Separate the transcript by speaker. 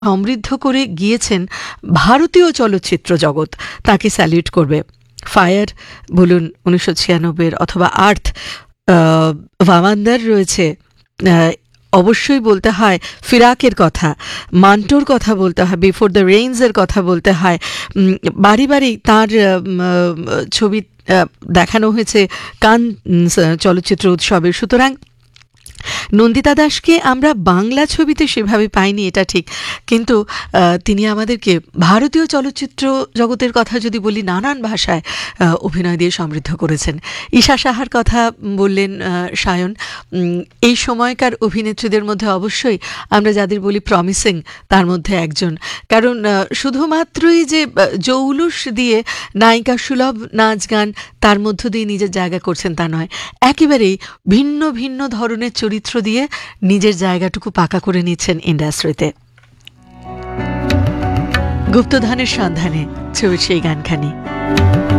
Speaker 1: সমৃদ্ধ করে গিয়েছেন ভারতীয় চলচ্চিত্র জগৎ, তাকে স্যালিউট করবে। ফায়ার বলুন 1996 অথবা আর্থ, ভামান্দার রয়েছে, অবশ্যই বলতে হয় ফিরাকের কথা, মান্টোর কথা বলতে হয়, বিফোর দ্য রেইনসের কথা বলতে হয়। বাড়ি বাড়ি তাঁর ছবি দেখানো হয়েছে কান চলচ্চিত্র উৎসবে। সুতরাং নন্দিতা দাসকে আমরা বাংলা ছবিতে সেভাবে পাইনি, এটা ঠিক, কিন্তু তিনি আমাদেরকে ভারতীয় চলচ্চিত্র জগতের কথা যদি বলি নানান ভাষায় অভিনয় দিয়ে সমৃদ্ধ করেছেন। ঈশা সাহার কথা বললেন সায়ন, এই সময়কার অভিনেত্রীদের মধ্যে অবশ্যই আমরা যাদের বলি প্রমিসিং তার মধ্যে একজন। কারণ শুধুমাত্রই যে জৌলুস দিয়ে নায়িকা সুলভ নাচ গান তার মধ্য দিয়ে নিজের জায়গা করছেন তা নয়, একেবারেই ভিন্ন ভিন্ন ধরনের চরিত্র দিয়ে নিজের জায়গাটুকু পাকা করে নিচ্ছেন ইন্ডাস্ট্রিতে। গুপ্তধনের সন্ধানে ছবির সেই গানখানি।